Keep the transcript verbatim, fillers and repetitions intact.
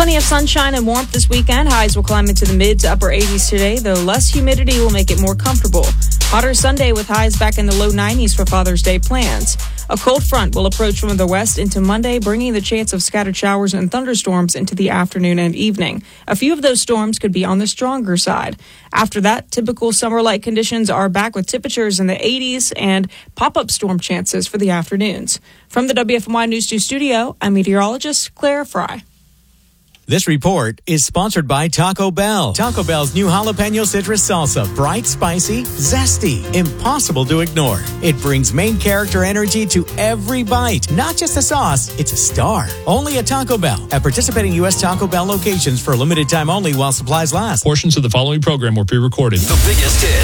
Plenty of sunshine and warmth this weekend. Highs will climb into the mid to upper eighties today, though less humidity will make it more comfortable. Hotter Sunday with highs back in the low nineties for Father's Day plans. A cold front will approach from the west into Monday, bringing the chance of scattered showers and thunderstorms into the afternoon and evening. A few of those storms could be on the stronger side. After that, typical summer-like conditions are back with temperatures in the eighties and pop-up storm chances for the afternoons. From the W F M Y News two studio, I'm meteorologist Claire Fry. This report is sponsored by Taco Bell. Taco Bell's new jalapeno citrus salsa. Bright, spicy, zesty, impossible to ignore. It brings main character energy to every bite. Not just a sauce, it's a star. Only at Taco Bell. At participating U S Taco Bell locations for a limited time only while supplies last. Portions of the following program were pre-recorded. The biggest hits.